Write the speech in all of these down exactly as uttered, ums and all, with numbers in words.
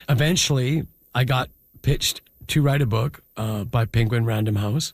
Eventually, I got pitched to write a book uh, by Penguin Random House.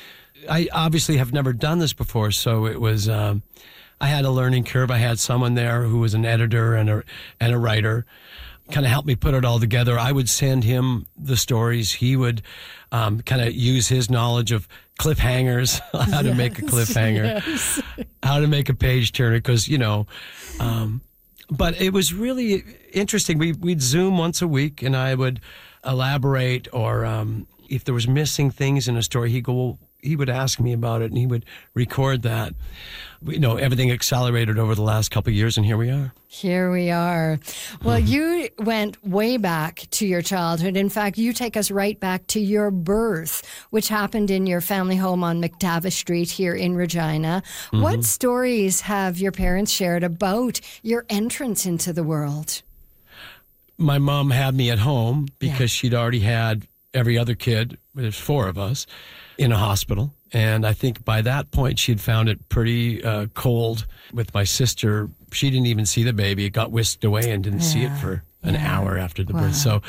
I obviously have never done this before, so it was, um, I had a learning curve. I had someone there who was an editor and a, and a writer, kind of helped me put it all together. I would send him the stories. He would um, kind of use his knowledge of cliffhangers, how to yes, make a cliffhanger, yes. how to make a page turner, because, you know, um, but it was really interesting. We, we'd Zoom once a week, and I would elaborate, or um, if there was missing things in a story, he'd go, well, he would ask me about it, and he would record that. You know, everything accelerated over the last couple of years, and here we are. Here we are. Well, you went way back to your childhood. In fact, you take us right back to your birth, which happened in your family home on McTavish Street here in Regina. Mm-hmm. What stories have your parents shared about your entrance into the world? My mom had me at home because yeah. she'd already had every other kid, there's four of us, in a hospital. And I think by that point, she'd found it pretty uh, cold with my sister. She didn't even see the baby. It got whisked away and didn't yeah. see it for an yeah. hour after the wow. birth. So,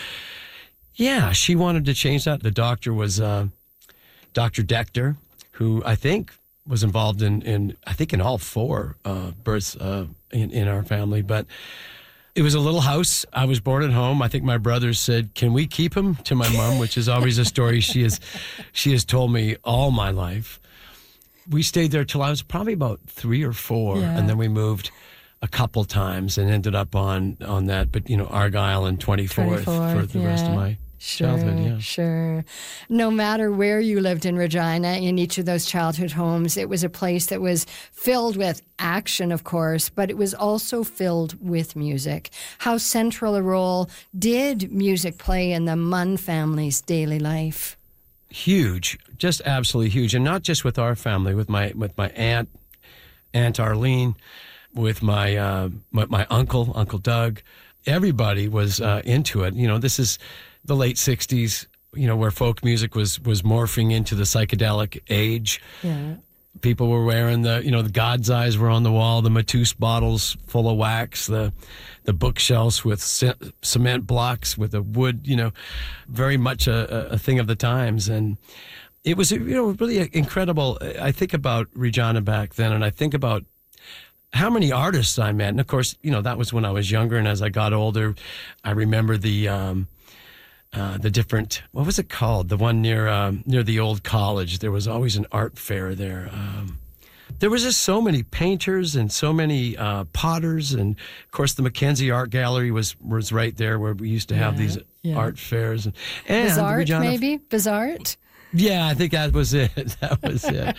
yeah, she wanted to change that. The doctor was uh, Doctor Dector, who I think was involved in, in I think, in all four uh, births uh, in, in our family. But it was a little house. I was born at home. I think my brothers said, "Can we keep him?" to my mom, which is always a story she has she has told me all my life. We stayed there till I was probably about three or four, yeah. and then we moved a couple times and ended up on on that, but you know, Argyle and twenty-fourth, twenty-fourth for the yeah. rest of my Sure, childhood, yeah. Sure. No matter where you lived in Regina, in each of those childhood homes, it was a place that was filled with action, of course, but it was also filled with music. How central a role did music play in the Munn family's daily life? Huge, just absolutely huge, and not just with our family, with my with my aunt, Aunt Arlene, with my uh, my, my uncle, Uncle Doug. Everybody was uh, into it. You know, this is the late sixties, you know, where folk music was, was morphing into the psychedelic age. Yeah. People were wearing the, you know, the God's eyes were on the wall, the Mateus bottles full of wax, the the bookshelves with c- cement blocks with a wood, you know, very much a, a thing of the times. And it was, you know, really incredible. I think about Regina back then, and I think about how many artists I met. And of course, you know, that was when I was younger. And as I got older, I remember the, um, Uh, the different, what was it called? The one near um, near the old college. There was always an art fair there. Um, there was just so many painters and so many uh, potters. And, of course, the Mackenzie Art Gallery was was right there where we used to have yeah, these yeah. art fairs. And, and Bizarre, Regina, maybe? Bizarre? Yeah, I think that was it. That was it.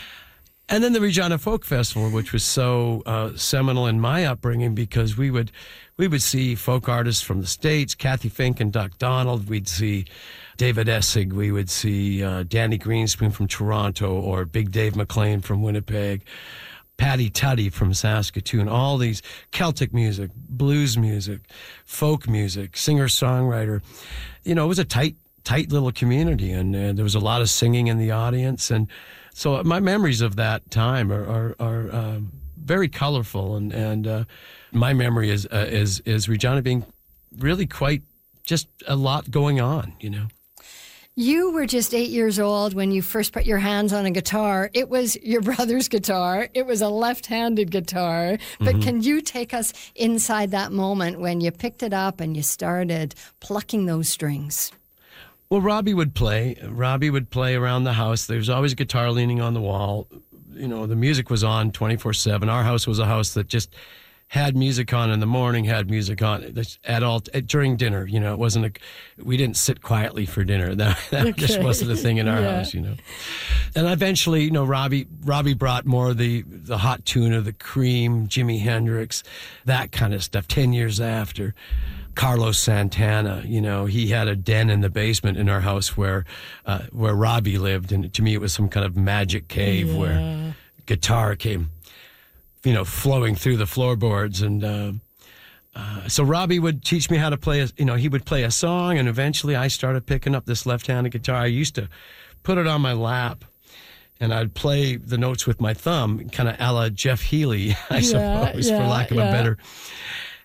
And then the Regina Folk Festival, which was so uh, seminal in my upbringing, because we would we would see folk artists from the States, Kathy Fink and Duck Donald. We'd see David Essig. We would see uh, Danny Greenspoon from Toronto, or Big Dave McLean from Winnipeg, Patty Tutty from Saskatoon. All these Celtic music, blues music, folk music, singer-songwriter. You know, it was a tight, tight little community, and uh, there was a lot of singing in the audience. And so my memories of that time are are, are um, very colorful, and and uh, my memory is uh, is is Regina being really quite just a lot going on, you know. You were just eight years old when you first put your hands on a guitar. It was your brother's guitar. It was a left-handed guitar. But mm-hmm. can you take us inside that moment when you picked it up and you started plucking those strings? Well, Robbie would play. Robbie would play around the house. There was always a guitar leaning on the wall. You know, the music was on twenty-four seven. Our house was a house that just had music on in the morning, had music on at all during dinner. You know, it wasn't a, we didn't sit quietly for dinner. That, that okay. just wasn't a thing in our yeah. house, you know. And eventually, you know, Robbie Robbie brought more of the, the Hot Tuna, the Cream, Jimi Hendrix, that kind of stuff. Ten years after. Carlos Santana, you know, he had a den in the basement in our house where uh, where Robbie lived, and to me it was some kind of magic cave yeah. where guitar came, you know, flowing through the floorboards. And uh, uh, so Robbie would teach me how to play, a, you know, he would play a song, and eventually I started picking up this left-handed guitar. I used to put it on my lap, and I'd play the notes with my thumb, kind of a la Jeff Healey, I yeah, suppose, yeah, for lack of yeah. a better.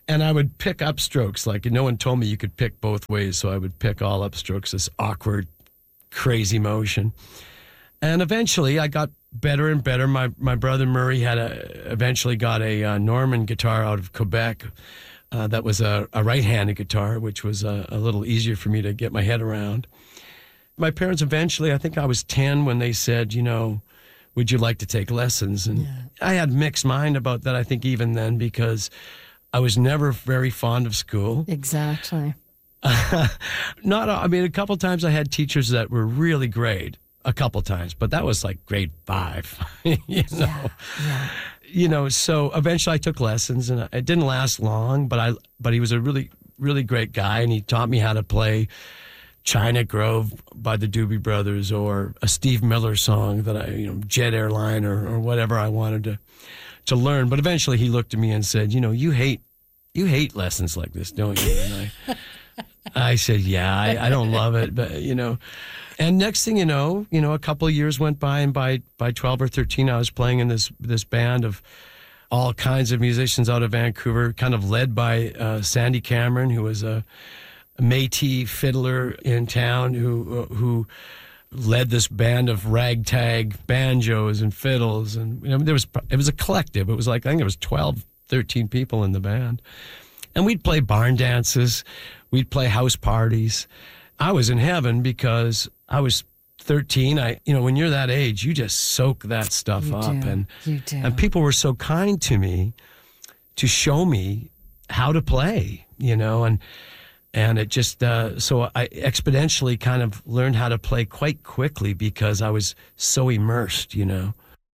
And I would pick upstrokes. Like, no one told me you could pick both ways, so I would pick all upstrokes, this awkward, crazy motion. And eventually I got better and better. My my brother Murray had a eventually got a uh, Norman guitar out of Quebec. Uh, that was a, a right-handed guitar, which was a, a little easier for me to get my head around. My parents eventually, I think I was ten when they said, you know, would you like to take lessons? And yeah. I had mixed mind about that, I think, even then, because I was never very fond of school. Exactly. Not, I mean, a couple of times I had teachers that were really great. A couple times, but that was like grade five, you know. Yeah, yeah. You know, so eventually I took lessons, and it didn't last long, but I, but he was a really, really great guy, and he taught me how to play China Grove by the Doobie Brothers, or a Steve Miller song that I, you know, Jet Airline, or, or whatever I wanted to, to learn. But eventually he looked at me and said, you know, you hate, you hate lessons like this, don't you? And I, I said, yeah, I, I don't love it, but you know. And next thing you know, you know, a couple of years went by, and by, by twelve or thirteen, I was playing in this this band of all kinds of musicians out of Vancouver, kind of led by uh, Sandy Cameron, who was a, a Métis fiddler in town, who uh, who led this band of ragtag banjos and fiddles, and you know, there was it was a collective. It was like I think it was twelve, thirteen people in the band, and we'd play barn dances, we'd play house parties. I was in heaven because I was thirteen. I, you know, when you're that age, you just soak that stuff you up. Do. And, you do. and people were so kind to me to show me how to play, you know, and, and it just, uh, so I exponentially kind of learned how to play quite quickly because I was so immersed, you know.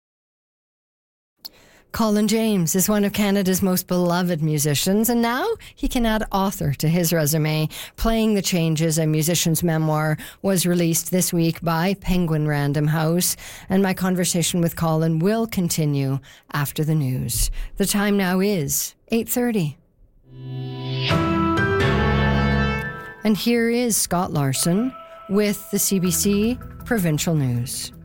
Colin James is one of Canada's most beloved musicians, and now he can add author to his resume. Playing the Changes, a musician's memoir, was released this week by Penguin Random House, and my conversation with Colin will continue after the news. The time now is eight thirty. And here is Scott Larson with the C B C Provincial News.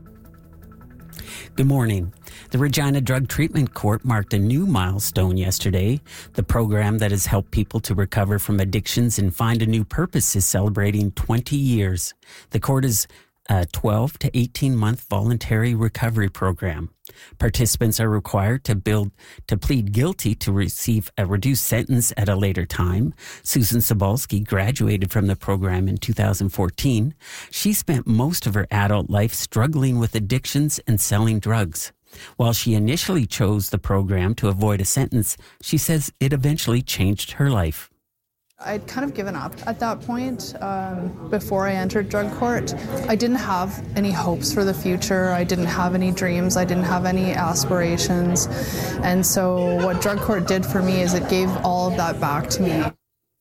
Good morning. The Regina Drug Treatment Court marked a new milestone yesterday. The program that has helped people to recover from addictions and find a new purpose is celebrating twenty years. The court is a twelve to eighteen month voluntary recovery program. Participants are required to build to plead guilty to receive a reduced sentence at a later time. Susan Sobalski graduated from the program in two thousand fourteen. She spent most of her adult life struggling with addictions and selling drugs. While she initially chose the program to avoid a sentence, she says it eventually changed her life. I'd kind of given up at that point um, before I entered drug court. I didn't have any hopes for the future. I didn't have any dreams. I didn't have any aspirations. And so what drug court did for me is it gave all of that back to me.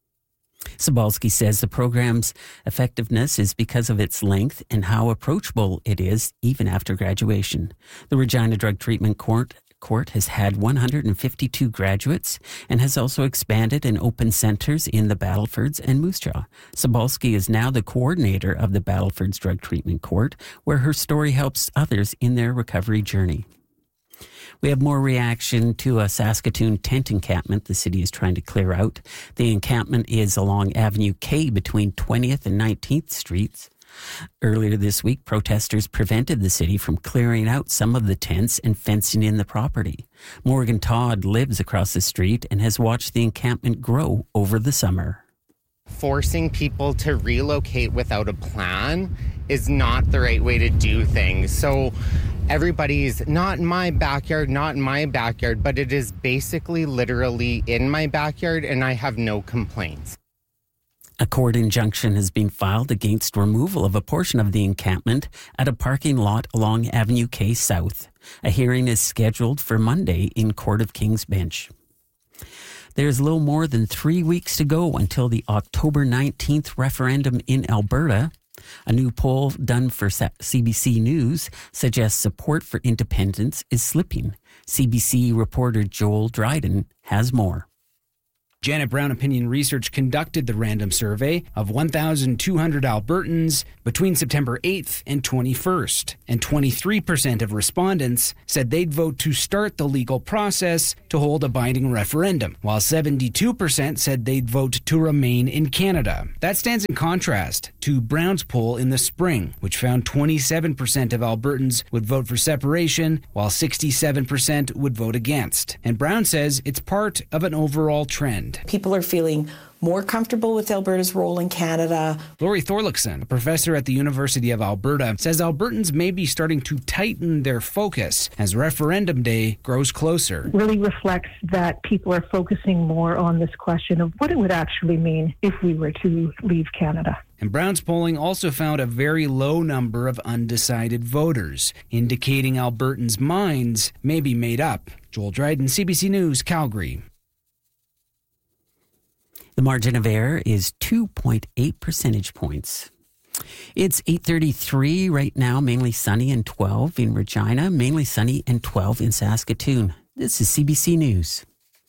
Sobalski says the program's effectiveness is because of its length and how approachable it is even after graduation. The Regina Drug Treatment Court Court has had one hundred fifty-two graduates and has also expanded and opened centers in the Battlefords and Moose Jaw. Sobalski is now the coordinator of the Battlefords Drug Treatment Court, where her story helps others in their recovery journey. We have more reaction to a Saskatoon tent encampment the city is trying to clear out. The encampment is along Avenue K between twentieth and nineteenth Streets. Earlier this week, protesters prevented the city from clearing out some of the tents and fencing in the property. Morgan Todd lives across the street and has watched the encampment grow over the summer. Forcing people to relocate without a plan is not the right way to do things. So everybody's not in my backyard, not in my backyard, but it is basically literally in my backyard, and I have no complaints. A court injunction has been filed against removal of a portion of the encampment at a parking lot along Avenue K South. A hearing is scheduled for Monday in Court of King's Bench. There's a little more than three weeks to go until the October nineteenth referendum in Alberta. A new poll done for C B C News suggests support for independence is slipping. C B C reporter Joel Dryden has more. Janet Brown Opinion Research conducted the random survey of one thousand two hundred Albertans between September eighth and twenty-first, and twenty-three percent of respondents said they'd vote to start the legal process to hold a binding referendum, while seventy-two percent said they'd vote to remain in Canada. That stands in contrast to Brown's poll in the spring, which found twenty-seven percent of Albertans would vote for separation, while sixty-seven percent would vote against. And Brown says it's part of an overall trend. People are feeling more comfortable with Alberta's role in Canada. Laurie Thorlickson, a professor at the University of Alberta, says Albertans may be starting to tighten their focus as referendum day grows closer. Really reflects that people are focusing more on this question of what it would actually mean if we were to leave Canada. And Brown's polling also found a very low number of undecided voters, indicating Albertans' minds may be made up. Joel Dryden, C B C News, Calgary. The margin of error is two point eight percentage points. It's eight thirty-three right now, mainly sunny and twelve in Regina, mainly sunny and twelve in Saskatoon. This is C B C News.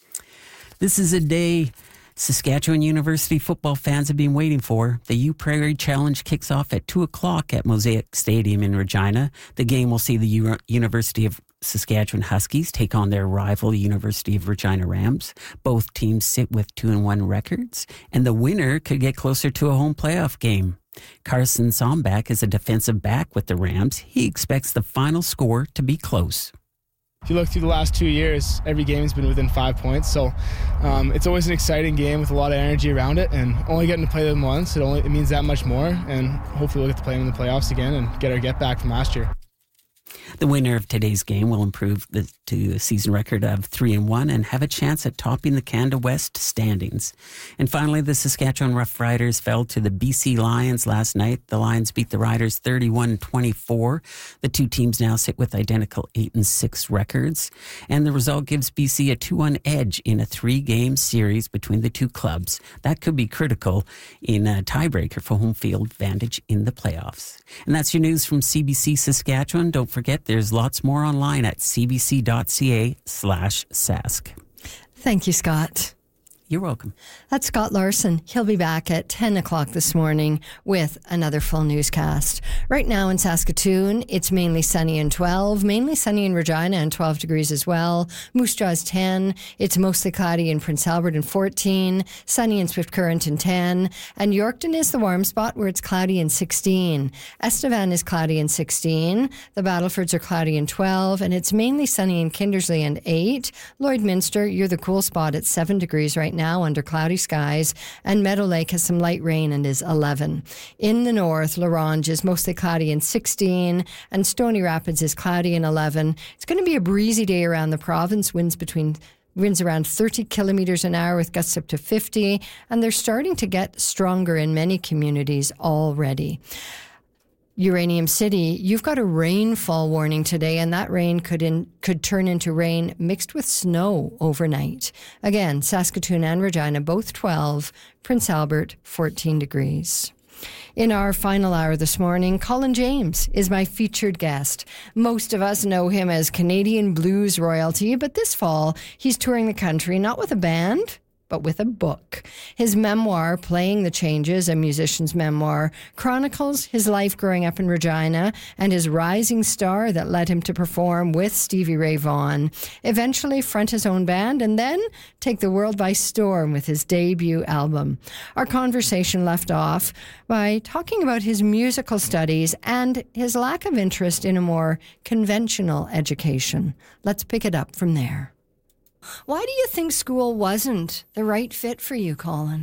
This is a day Saskatchewan University football fans have been waiting for. The U Prairie Challenge kicks off at two o'clock at Mosaic Stadium in Regina. The game will see the U- University of Saskatchewan Huskies take on their rival University of Regina Rams. Both teams sit with two and one records, and the winner could get closer to a home playoff game. Carson Sombach is a defensive back with the Rams. He expects the final score to be close. If you look through the last two years, every game has been within five points. So um, it's always an exciting game with a lot of energy around it. And only getting to play them once, it only it means that much more. And hopefully we'll get to play them in the playoffs again and get our get back from last year. The winner of today's game will improve the, to a season record of three and one and have a chance at topping the Canada West standings. And finally, the Saskatchewan Roughriders fell to the B C Lions last night. The Lions beat the Riders thirty-one twenty-four. The two teams now sit with identical eight and six records, and the result gives B C a two one edge in a three-game series between the two clubs. That could be critical in a tiebreaker for home field advantage in the playoffs. And that's your news from C B C Saskatchewan. Don't forget, there's lots more online at cbc.ca slash sask. Thank you, Scott. You're welcome. That's Scott Larson. He'll be back at ten o'clock this morning with another full newscast. Right now in Saskatoon, it's mainly sunny and twelve, mainly sunny in Regina and twelve degrees as well. Moose Jaw is ten. It's mostly cloudy in Prince Albert and fourteen, sunny in Swift Current and ten, and Yorkton is the warm spot where it's cloudy and sixteen. Estevan is cloudy and sixteen. The Battlefords are cloudy and twelve, and it's mainly sunny in Kindersley and eight. Lloydminster, you're the cool spot at seven degrees right now. now under cloudy skies, and Meadow Lake has some light rain and is eleven. In the north, La Ronge is mostly cloudy and sixteen, and Stony Rapids is cloudy and eleven. It's going to be a breezy day around the province, winds between winds around thirty kilometers an hour with gusts up to fifty, and they're starting to get stronger in many communities already. Uranium City, you've got a rainfall warning today, and that rain could in, could turn into rain mixed with snow overnight. Again, Saskatoon and Regina, both twelve, Prince Albert, fourteen degrees. In our final hour this morning, Colin James is my featured guest. Most of us know him as Canadian blues royalty, but this fall, he's touring the country, not with a band, but with a book. His memoir, Playing the Changes, a musician's memoir, chronicles his life growing up in Regina and his rising star that led him to perform with Stevie Ray Vaughan, eventually front his own band, and then take the world by storm with his debut album. Our conversation left off by talking about his musical studies and his lack of interest in a more conventional education. Let's pick it up from there. Why do you think school wasn't the right fit for you, Colin?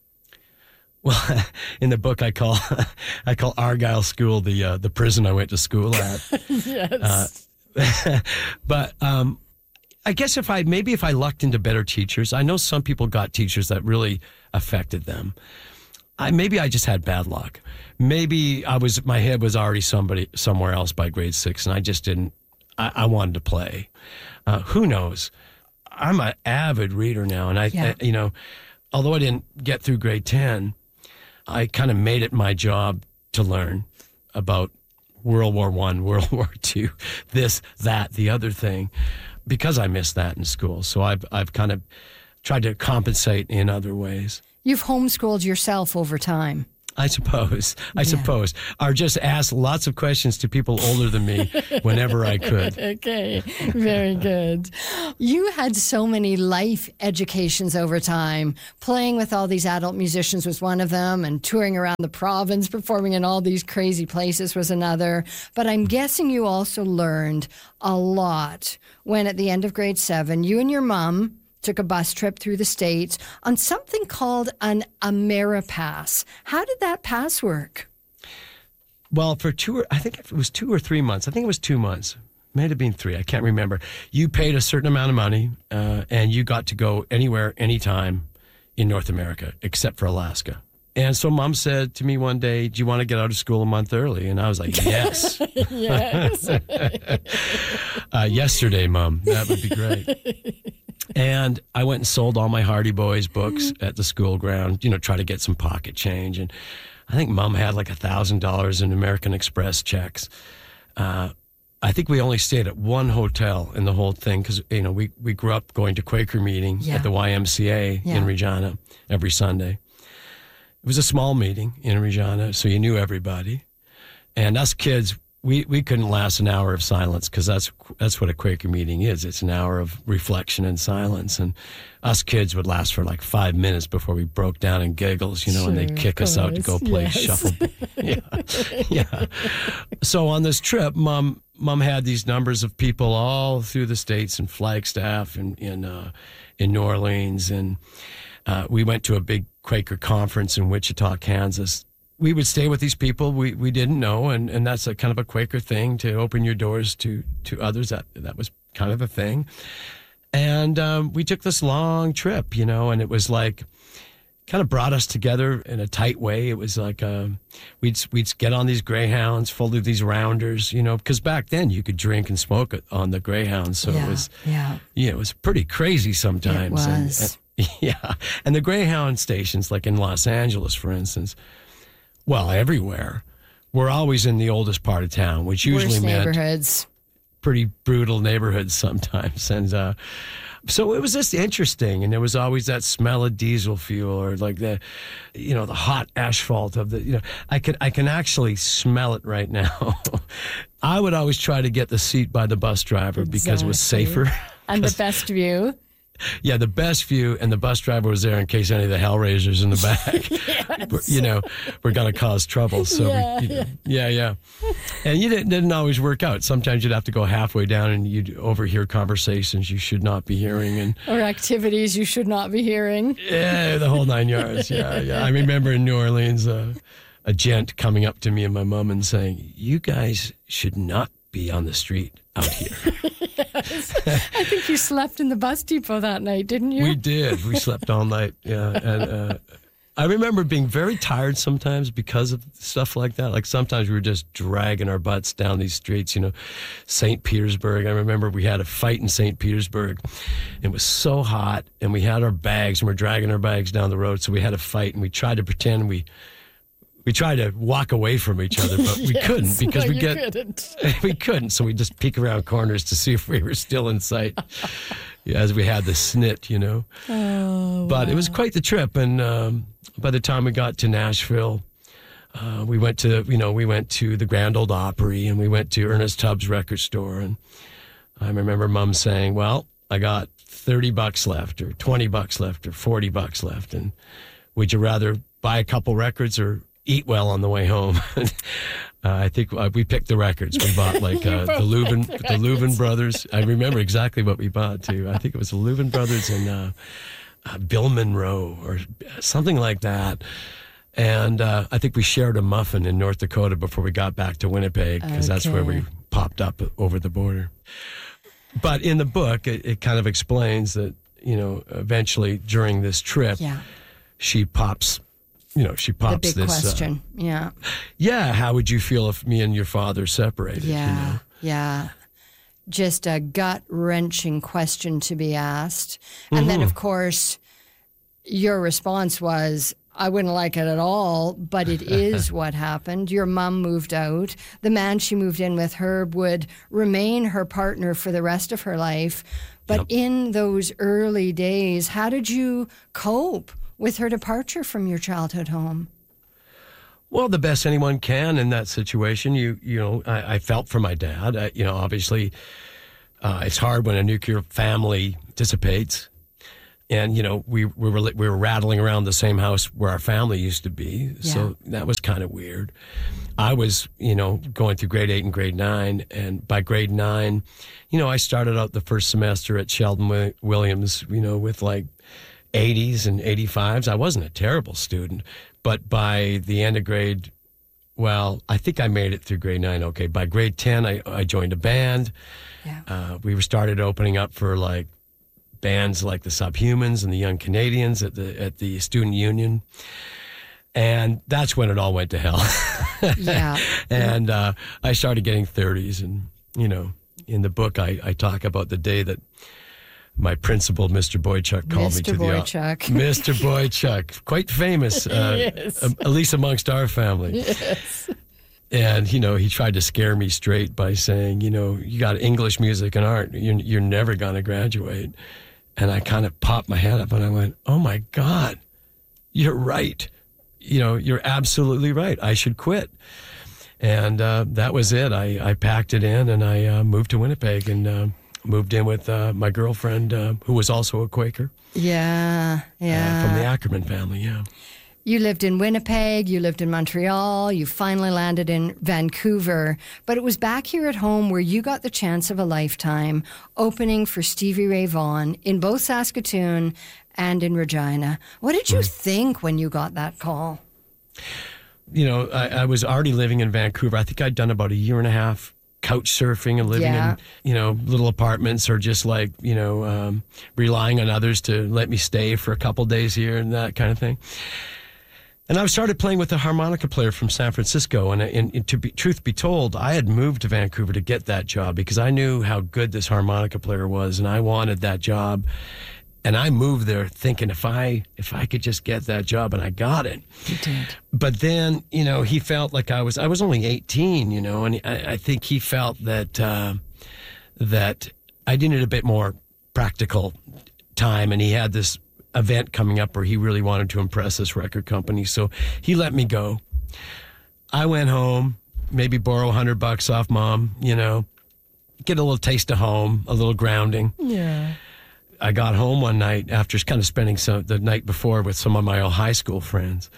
Well, in the book, I call I call Argyle School the uh, the prison I went to school at. Yes. Uh, but um, I guess if I maybe if I lucked into better teachers, I know some people got teachers that really affected them. I maybe I just had bad luck. Maybe I was my head was already somebody somewhere else by grade six, and I just didn't. I, I wanted to play. Uh, who knows? I'm an avid reader now, and I, Yeah. I, you know, although I didn't get through grade ten, I kind of made it my job to learn about World War One, World War Two, this, that, the other thing, because I missed that in school. So I've I've kind of tried to compensate in other ways. You've homeschooled yourself over time. I suppose. I Yeah. suppose. Or just ask lots of questions to people older than me whenever I could. Okay, very good. You had so many life educations over time. Playing with all these adult musicians was one of them, and touring around the province, performing in all these crazy places was another. But I'm guessing you also learned a lot when at the end of grade seven, you and your mom took a bus trip through the States on something called an Ameripass. How did that pass work? Well, for two, or, I think it was two or three months. I think it was two months. May have been three. I can't remember. You paid a certain amount of money, uh, and you got to go anywhere, anytime in North America, except for Alaska. And so Mom said to me one day, do you want to get out of school a month early? And I was like, yes. Yes. uh, yesterday, Mom. That would be great. And I went and sold all my Hardy Boys books at the school ground, you know, try to get some pocket change. And I think Mom had like one thousand dollars in American Express checks. Uh, I think we only stayed at one hotel in the whole thing because, you know, we, we grew up going to Quaker meeting Yeah. at the Y M C A Yeah. in Regina every Sunday. It was a small meeting in Regina, so you knew everybody. And us kids, we, we couldn't last an hour of silence because that's that's what a Quaker meeting is. It's an hour of reflection and silence. And us kids would last for like five minutes before we broke down in giggles, you know, and they'd Sure, kick of us out to go course. play Yes. shuffle. yeah, yeah. So on this trip, Mom, Mom had these numbers of people all through the States in Flagstaff and in uh, in New Orleans, and uh, we went to a big Quaker conference in Wichita, Kansas. We would stay with these people we, we didn't know, and, and that's a kind of a Quaker thing to open your doors to, to others. That that was kind of a thing. And um, we took this long trip, you know, and it was like kind of brought us together in a tight way. It was like uh, we'd we'd get on these Greyhounds, full of these rounders, you know, because back then you could drink and smoke it on the Greyhounds. So yeah, it was, yeah. yeah, it was pretty crazy sometimes. It And- was. and- yeah. And the Greyhound stations, like in Los Angeles, for instance, well, everywhere, we're always in the oldest part of town, which usually Worst meant neighborhoods. pretty brutal neighborhoods sometimes. And uh, so it was just interesting. And there was always that smell of diesel fuel or like the, you know, the hot asphalt of the, you know, I can, I can actually smell it right now. I would always try to get the seat by the bus driver because it was Exactly. safer. And the best view. Yeah, the best view, and the bus driver was there in case any of the Hellraisers in the back, Yes. you know, were going to cause trouble. So, Yeah, we, you know, yeah, yeah. And you didn't, didn't always work out. Sometimes you'd have to go halfway down and you'd overhear conversations you should not be hearing. And Or activities you should not be hearing. yeah, the whole nine yards. Yeah, yeah. I remember in New Orleans, uh, a gent coming up to me and my mom and saying, you guys should not be on the street out here. Yes. I think you slept in the bus depot that night, didn't you? We did. We slept all night. Yeah. And uh, I remember being very tired sometimes because of stuff like that. Like sometimes we were just dragging our butts down these streets, you know, Saint Petersburg. I remember we had a fight in Saint Petersburg. It was so hot and we had our bags and we're dragging our bags down the road. So we had a fight and we tried to pretend we We tried to walk away from each other, but we Yes. couldn't because No, we you get couldn't. we couldn't. So we just peek around corners to see if we were still in sight, yeah, as we had the snit, you know. Oh, But it was quite the trip, and um, by the time we got to Nashville, uh, we went to you know we went to the Grand Ole Opry, and we went to Ernest Tubbs record store, and I remember Mom saying, "Well, I got thirty bucks left, or twenty bucks left, or forty bucks left, and would you rather buy a couple records or eat well on the way home?" uh, I think uh, we picked the records. We bought like uh, the Leuven, the Leuven Brothers. I remember exactly what we bought too. I think it was the Leuven Brothers and uh, uh, Bill Monroe or something like that. And uh, I think we shared a muffin in North Dakota before we got back to Winnipeg because that's where we Okay. popped up over the border. But in the book, it, it kind of explains that you know eventually during this trip, yeah. she pops. You know, she The pops big this. question. Uh, yeah. yeah, how would you feel if me and your father separated? Yeah. You know? Yeah. Just a gut wrenching question to be asked. And then, of course, your response was, I wouldn't like it at all, but it is what happened. Your mom moved out. The man she moved in with, Herb, would remain her partner for the rest of her life. But Yep. in those early days, how did you cope with her departure from your childhood home? Well, the best anyone can in that situation. You you know, I, I felt for my dad. I, you know, obviously, uh, it's hard when a nuclear family dissipates. And, you know, we, we were we were rattling around the same house where our family used to be. Yeah. So that was kind of weird. I was, you know, going through grade eight and grade nine. And by grade nine, you know, I started out the first semester at Sheldon Wi- Williams, you know, with like eighties and eighty-fives. I wasn't a terrible student. But by the end of grade, well, I think I made it through grade nine. Okay. By grade ten, I, I joined a band. Yeah. Uh, we were started opening up for like bands like the Subhumans and the Young Canadians at the at the Student Union, and that's when it all went to hell. Yeah. And uh, I started getting thirties, and you know, in the book, I, I talk about the day that my principal, Mister Boychuk, called Mister me to Boychuk. the Mister Boychuk, quite famous, uh, Yes. um, at least amongst our family. Yes. And, you know, he tried to scare me straight by saying, you know, you got English, music, and art. You're, you're never going to graduate. And I kind of popped my head up and I went, oh, my God, you're right. You know, you're absolutely right. I should quit. And uh, that was it. I, I packed it in and I uh, moved to Winnipeg and uh, moved in with uh, my girlfriend, uh, who was also a Quaker. Yeah, yeah. Uh, from the Ackerman family, yeah. You lived in Winnipeg, you lived in Montreal, you finally landed in Vancouver, but it was back here at home where you got the chance of a lifetime, opening for Stevie Ray Vaughan in both Saskatoon and in Regina. What did you think when you got that call? You know, I, I was already living in Vancouver. I think I'd done about a year and a half couch surfing and living Yeah. in, you know, little apartments or just like, you know, um, relying on others to let me stay for a couple days here and that kind of thing. And I started playing with a harmonica player from San Francisco. And, and, and to be, truth be told, I had moved to Vancouver to get that job because I knew how good this harmonica player was and I wanted that job. And I moved there thinking if I if I could just get that job, and I got it. You did. But then, you know, he felt like I was I was only eighteen, you know, and I, I think he felt that uh, that I needed a bit more practical time, and he had this event coming up where he really wanted to impress this record company, so he let me go. I went home, maybe borrow a hundred bucks off mom, you know, get a little taste of home, a little grounding. Yeah. I got home one night after kind of spending some the night before with some of my old high school friends.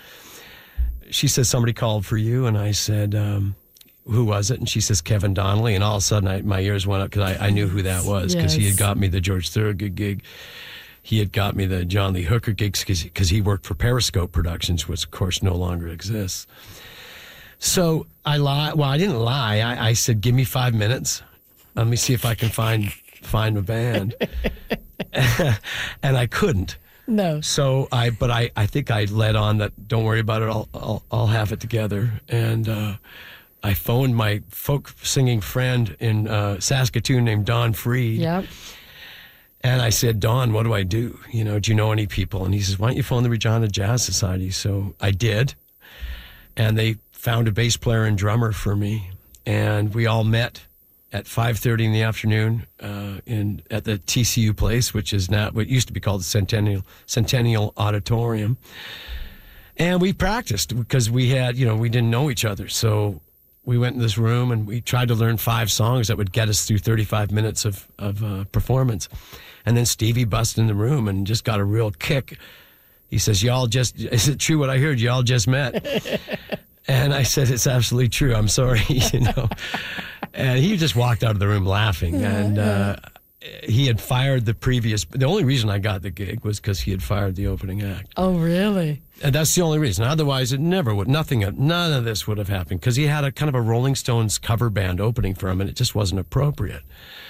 She says, somebody called for you. And I said, um, who was it? And she says, Kevin Donnelly. And all of a sudden I, my ears went up because I, I knew who that was because Yes. he had got me the George Thorogood gig. He had got me the John Lee Hooker gigs because he worked for Periscope Productions, which of course no longer exists. So I lied. Well, I didn't lie. I, I said, give me five minutes. Let me see if I can find find a band. And I couldn't. No. So I, but I, I think I led on that. Don't worry about it. I'll, I'll, I'll have it together. And uh, I phoned my folk singing friend in uh, Saskatoon named Don Freed. Yep. And I said, Don, what do I do? You know, do you know any people? And he says, why don't you phone the Regina Jazz Society? So I did. And they found a bass player and drummer for me. And we all met at five thirty in the afternoon uh, in at the T C U place, which is now what used to be called the Centennial Centennial Auditorium. And we practiced because we had, you know, we didn't know each other. So we went in this room and we tried to learn five songs that would get us through thirty-five minutes of, of uh, performance. And then Stevie busted in the room and just got a real kick. He says, y'all just, is it true what I heard? Y'all just met. And I said, it's absolutely true. I'm sorry, you know. And he just walked out of the room laughing. And uh, he had fired the previous, the only reason I got the gig was because he had fired the opening act. Oh, really? And that's the only reason. Otherwise, it never would, nothing, none of this would have happened because he had a kind of a Rolling Stones cover band opening for him and it just wasn't appropriate.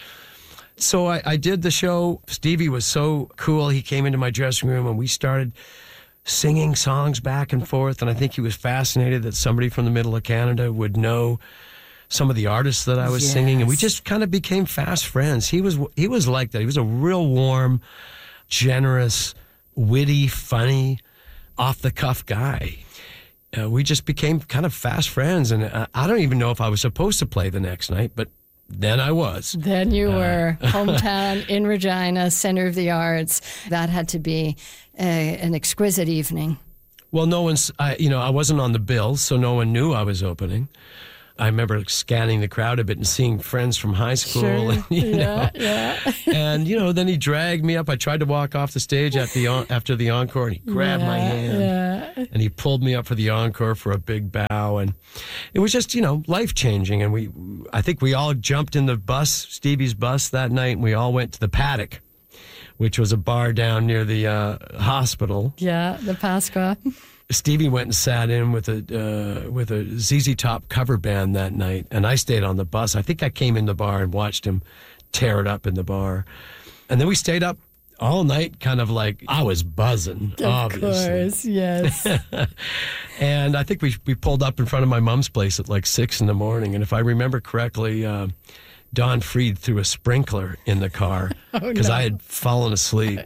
So I, I did the show. Stevie was so cool. He came into my dressing room and we started singing songs back and forth. And I think he was fascinated that somebody from the middle of Canada would know some of the artists that I was Yes. singing. And we just kind of became fast friends. He was, he was like that. He was a real warm, generous, witty, funny, off the cuff guy. Uh, we just became kind of fast friends. And uh, I don't even know if I was supposed to play the next night, but then I was. Then you Uh, were. Hometown in Regina, center of the arts. That had to be a, an exquisite evening. Well, no one's, I, you know, I wasn't on the bill, so no one knew I was opening. I remember scanning the crowd a bit and seeing friends from high school. Sure. And, you yeah, know, yeah. and, you know, then he dragged me up. I tried to walk off the stage at the on, after the encore, and he grabbed yeah, my hand. Yeah. And he pulled me up for the encore for a big bow. And it was just, you know, life-changing. And we, I think we all jumped in the bus, Stevie's bus that night, and we all went to the Paddock, which was a bar down near the uh, hospital. Yeah, the Pasqua. Stevie went and sat in with a uh, with a Z Z Top cover band that night, and I stayed on the bus. I think I came in the bar and watched him tear it up in the bar. And then we stayed up all night, kind of like, I was buzzing, of obviously. Of course, yes. And I think we we pulled up in front of my mom's place at like six in the morning. And if I remember correctly, uh, Don Freed threw a sprinkler in the car because oh, no. I had fallen asleep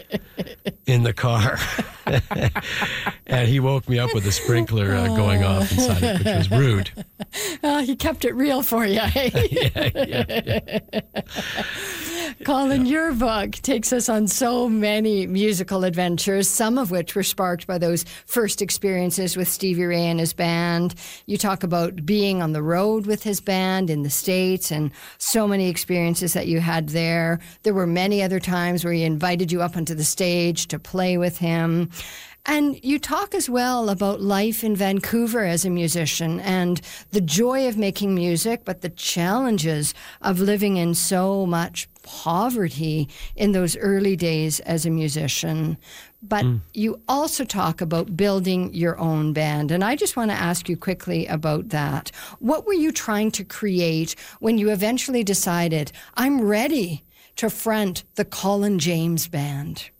in the car. And he woke me up with the sprinkler uh, going off inside it, which was rude. Well, he kept it real for you. yeah, yeah, yeah. Colin, your book takes us on so many musical adventures, some of which were sparked by those first experiences with Stevie Ray and his band. You talk about being on the road with his band in the States and so many experiences that you had there. There were many other times where he invited you up onto the stage to play with him. And you talk as well about life in Vancouver as a musician and the joy of making music, but the challenges of living in so much poverty in those early days as a musician. But mm. you also talk about building your own band. And I just want to ask you quickly about that. What were you trying to create when you eventually decided, I'm ready to front the Colin James Band?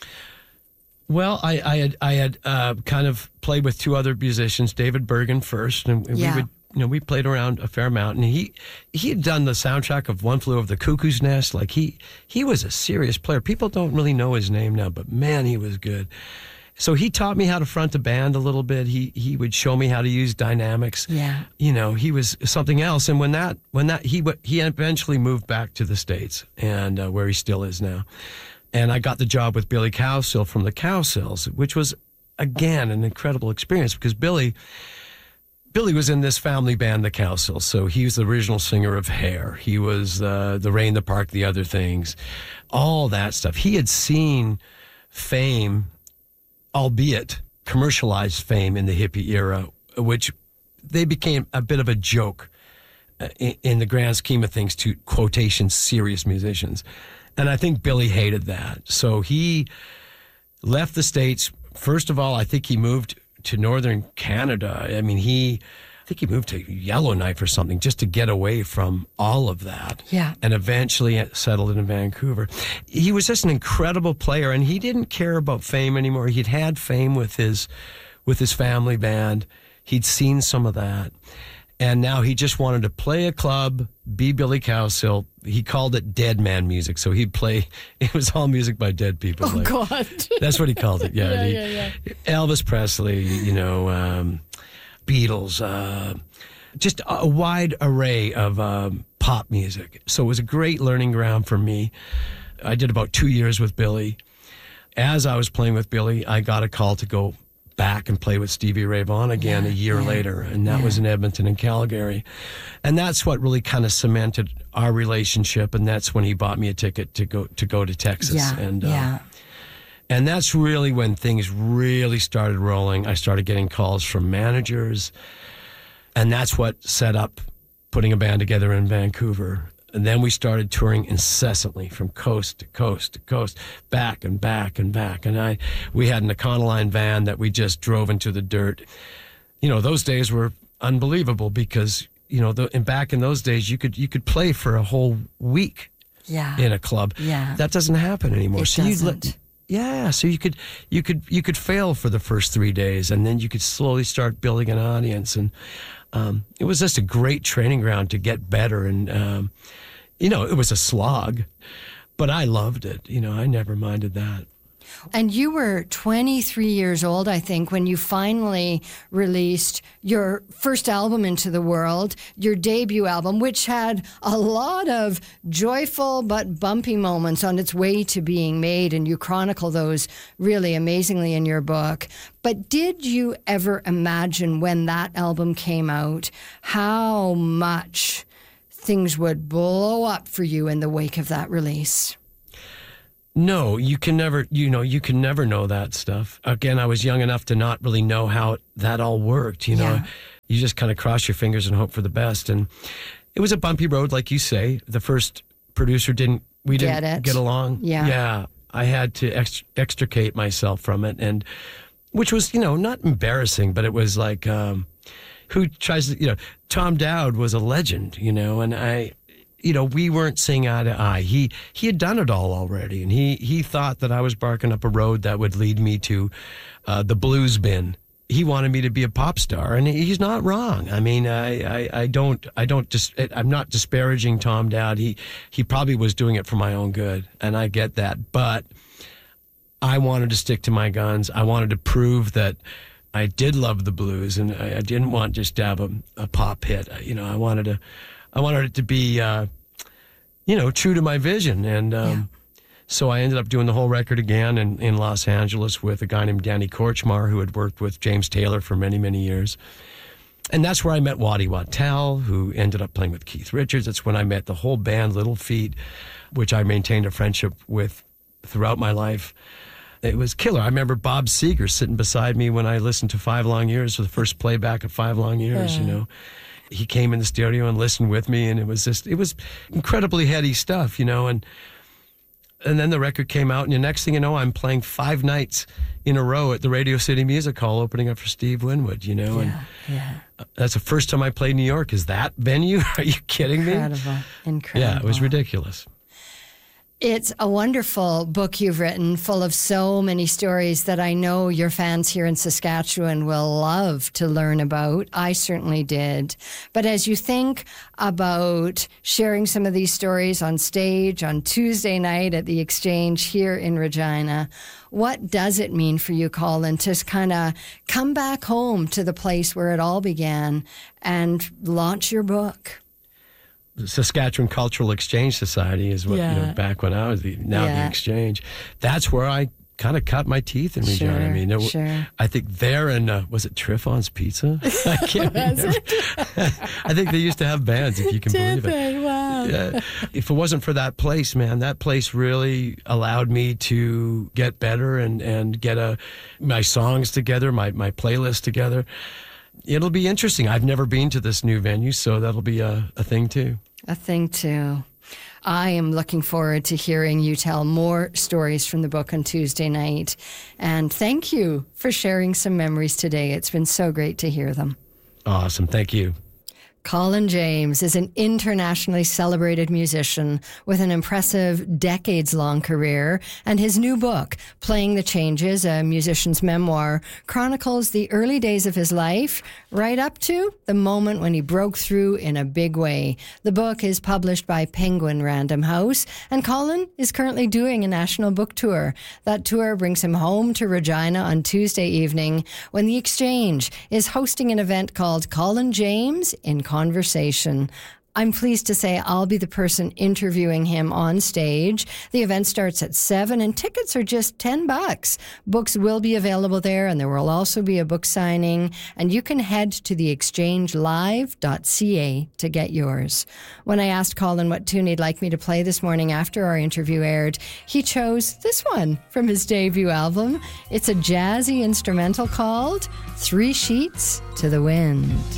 Well, I, I had I had uh, kind of played with two other musicians, David Bergen first, and yeah. we would you know we played around a fair amount. And he he had done the soundtrack of One Flew Over the Cuckoo's Nest. Like he he was a serious player. People don't really know his name now, but man, he was good. So he taught me how to front a band a little bit. He he would show me how to use dynamics. Yeah, you know, he was something else. And when that when that he he eventually moved back to the States, and uh, where he still is now. And I got the job with Billy Cowsill from the Cowsills, which was, again, an incredible experience because Billy Billy was in this family band, the Cowsills. So he was the original singer of Hair. He was uh, the Rain, the Park, the Other Things, all that stuff. He had seen fame, albeit commercialized fame in the hippie era, which they became a bit of a joke in, in the grand scheme of things to quotation serious musicians. And I think Billy hated that. So he left the States. First of all, I think he moved to northern Canada. I mean, he, I think he moved to Yellowknife or something just to get away from all of that. Yeah. And eventually settled in Vancouver. He was just an incredible player, and he didn't care about fame anymore. He'd had fame with his, with his family band. He'd seen some of that. And now he just wanted to play a club, be Billy Cowsill. He called it dead man music. So he'd play, it was all music by dead people. Oh, like, God. That's what he called it, yeah. yeah, he, yeah, yeah. Elvis Presley, you know, um, Beatles, uh, just a wide array of um, pop music. So it was a great learning ground for me. I did about two years with Billy. As I was playing with Billy, I got a call to go back and play with Stevie Ray Vaughan again yeah, a year yeah, later, and that yeah. was in Edmonton and Calgary. And that's what really kind of cemented our relationship, and that's when he bought me a ticket to go to go to Texas. Yeah, and uh, yeah. And that's really when things really started rolling. I started getting calls from managers, and that's what set up putting a band together in Vancouver. And then we started touring incessantly from coast to coast to coast, back and back and back. And I, we had an Econoline van that we just drove into the dirt. You know, those days were unbelievable because, you know, the, and back in those days, you could you could play for a whole week yeah. in a club. Yeah. That doesn't happen anymore. It so doesn't. You'd, yeah, so you could you could you could fail for the first three days, and then you could slowly start building an audience. And um, it was just a great training ground to get better. And um, you know, it was a slog, but I loved it. You know, I never minded that. And you were twenty-three years old, I think, when you finally released your first album into the world, your debut album, which had a lot of joyful but bumpy moments on its way to being made, and you chronicle those really amazingly in your book. But did you ever imagine when that album came out how much things would blow up for you in the wake of that release? No, you can never, you know, you can never know that stuff. Again, I was young enough to not really know how that all worked, you know. Yeah. You just kind of cross your fingers and hope for the best. And it was a bumpy road, like you say. The first producer didn't, we Get didn't it. get along. Yeah. Yeah. I had to ex- extricate myself from it. And which was, you know, not embarrassing, but it was like, um, who tries to, you know, Tom Dowd was a legend, you know, and I, you know, we weren't seeing eye to eye. He he had done it all already, and he he thought that I was barking up a road that would lead me to uh, the blues bin. He wanted me to be a pop star, and he's not wrong. I mean, I, I, I don't I don't just I'm not disparaging Tom Dowd. He he probably was doing it for my own good, and I get that. But I wanted to stick to my guns. I wanted to prove that I did love the blues, and I, I didn't want just to have a, a pop hit. You know, I wanted to. I wanted it to be, uh, you know, true to my vision. And um, yeah. so I ended up doing the whole record again in, in Los Angeles with a guy named Danny Korchmar, who had worked with James Taylor for many, many years. And that's where I met Waddy Wachtel, who ended up playing with Keith Richards. That's when I met the whole band, Little Feat, which I maintained a friendship with throughout my life. It was killer. I remember Bob Seger sitting beside me when I listened to Five Long Years for the first playback of Five Long Years, yeah. you know. He came in the studio and listened with me, and it was just, it was incredibly heady stuff, you know, and and then the record came out, and the next thing you know, I'm playing five nights in a row at the Radio City Music Hall, opening up for Steve Winwood, you know, Yeah, and yeah. that's the first time I played New York. Is that venue? Are you kidding me? Incredible, incredible. Yeah, it was ridiculous. It's a wonderful book you've written, full of so many stories that I know your fans here in Saskatchewan will love to learn about. I certainly did. But as you think about sharing some of these stories on stage on Tuesday night at the Exchange here in Regina, what does it mean for you, Colin, to kind of come back home to the place where it all began and launch your book? Saskatchewan Cultural Exchange Society is what, Yeah. you know, back when I was the, now Yeah. the Exchange. That's where I kind of cut my teeth in Regina. Sure, I mean, there, sure. I think there and, uh, was it Triffon's Pizza? I can't remember. I think they used to have bands, if you can believe it. Wow. Yeah. If it wasn't for that place, man, that place really allowed me to get better and, and get a, my songs together, my, my playlist together. It'll be interesting. I've never been to this new venue, so that'll be a, a thing too. A thing too. I am looking forward to hearing you tell more stories from the book on Tuesday night. And thank you for sharing some memories today. It's been so great to hear them. Awesome. Thank you. Colin James is an internationally celebrated musician with an impressive decades-long career, and his new book, Playing the Changes, a musician's memoir, chronicles the early days of his life right up to the moment when he broke through in a big way. The book is published by Penguin Random House, and Colin is currently doing a national book tour. That tour brings him home to Regina on Tuesday evening when the Exchange is hosting an event called Colin James in Conversation. I'm pleased to say I'll be the person interviewing him on stage. The event starts at seven and tickets are just ten bucks. Books will be available there, and there will also be a book signing, and you can head to the exchange live dot c a to get yours. When I asked Colin what tune he'd like me to play this morning after our interview aired, he chose this one from his debut album. It's a jazzy instrumental called Three Sheets to the Wind.